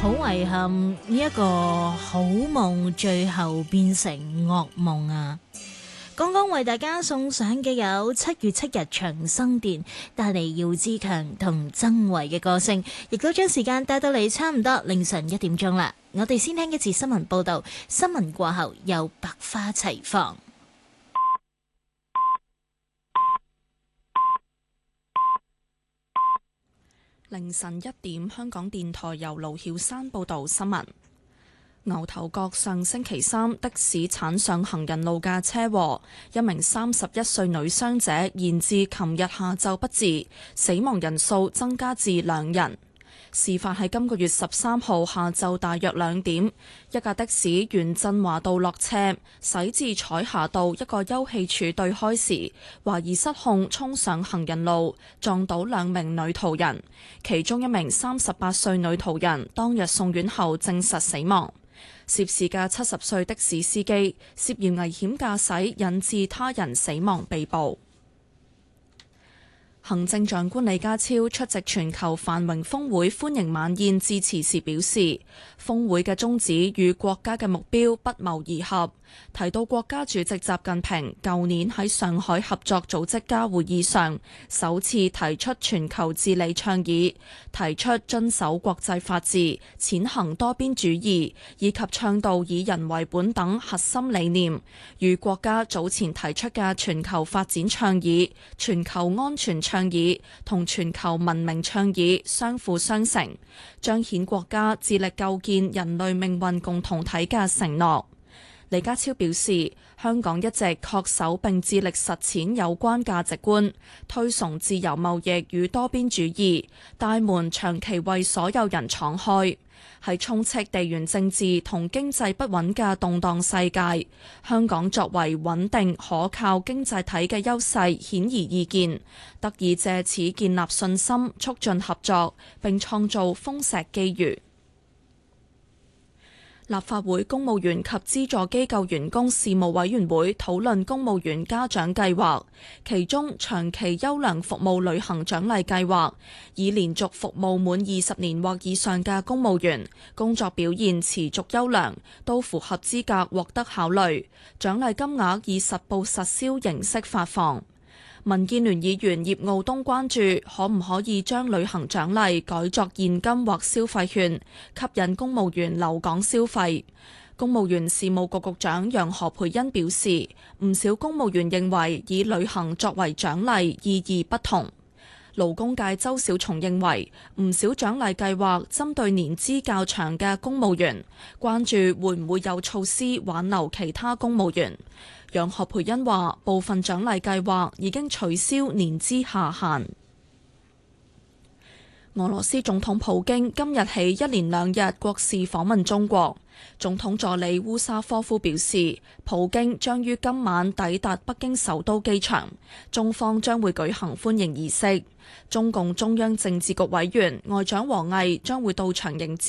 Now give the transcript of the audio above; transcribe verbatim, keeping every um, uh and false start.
好遺憾，呢一個好夢最後變成噩夢啊！剛剛為大家送上嘅有七月七日長生殿帶嚟姚志強同曾偉嘅歌聲，亦都將時間帶到嚟差唔多凌晨一點鐘啦。我哋先聽一次新聞報道，新聞過後有百花齊放。 凌晨一點，香港電台由盧曉山報道新聞。牛頭角上星期三的士鏟上行人路嘅車禍，一名三十一歲女傷者延至琴日下晝不治，死亡人數增加至兩人。事發喺今個月十三號下晝大約兩點，一架的士沿振華道落車，駛至彩霞道一個休憩處對開時，懷疑失控衝上行人路，撞到兩名女途人，其中一名三十八歲女途人當日送院後證實死亡。涉事嘅七十歲的士司機涉嫌危險駕駛引致他人死亡被捕。行政長官李家超出席全球繁榮峰會歡迎晚宴致辭時表示，峰會嘅宗旨與國家嘅目標不謀而合，提到國家主席習近平舊年喺上海合作組織家會議上首次提出全球治理倡議，提出遵守國際法治、踐行多邊主義以及倡導以人為本等核心理念，與國家早前提出嘅全球發展倡議、全球安全倡議同全球文明倡議相輔相成，彰顯國家致力構建人類命運共同體嘅承諾。李家超表示，香港一直恪守並致力實踐有關價值觀，推崇自由貿易與多邊主義，大門長期為所有人敞開。喺充斥地緣政治同經濟不穩嘅動盪世界，香港作為穩定可靠經濟體嘅優勢顯而易見，得以借此建立信心，促進合作，並創造豐碩機遇。立法會公務員及資助機構員工事務委員會討論公務員嘉獎計劃，其中長期優良服務旅行獎勵計劃，以連續服務滿二十年或以上嘅公務員，工作表現持續優良，都符合資格獲得考慮，獎勵金額以實報實銷形式發放。民建聯議員葉傲東關注可唔可以將旅行獎勵改作現金或消費券，吸引公務員留港消費。公務員事務局局長楊何蓓茵表示，唔少公務員認為以旅行作為獎勵意義不同。勞工界周小松認為，唔少獎勵計劃針對年資較長嘅公務員，關注會唔會有措施挽留其他公務員。楊何蓓茵話，部分獎勵計劃已經取消年資下限。俄羅斯總統普京今日起一連兩日國事訪問中國。總統助理烏沙科夫表示，普京將於今晚抵達北京首都機場，中方將會舉行歡迎儀式。中共中央政治局委員外長王毅將會到場迎接。